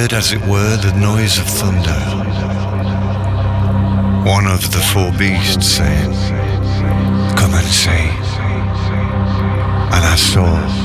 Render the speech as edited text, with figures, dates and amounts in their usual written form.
heard, as it were, the noise of thunder. One of the four beasts saying, "Come and see." And I saw